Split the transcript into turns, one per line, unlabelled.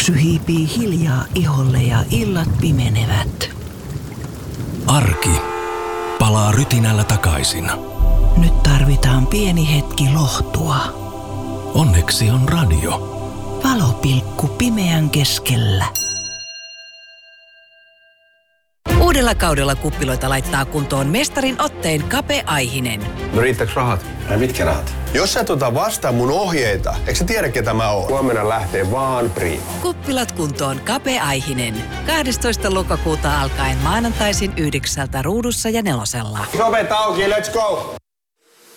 Syksy hiipii hiljaa iholle ja illat pimenevät.
Arki palaa rytinällä takaisin.
Nyt tarvitaan pieni hetki lohtua.
Onneksi on radio.
Valopilkku pimeän keskellä.
Uudella kaudella kuppiloita laittaa kuntoon mestarin otteen Kape Aihinen.
No riittääks rahat?
Mitkä rahat?
Jos sä vastaa mun ohjeita, eikö sä tiedä ketä mä oon?
Huomenna lähtee vaan Prima.
Kuppilat kuntoon Kape Aihinen. 12. lokakuuta alkaen maanantaisin 9 Ruudussa ja 4.
Ovet auki, let's go!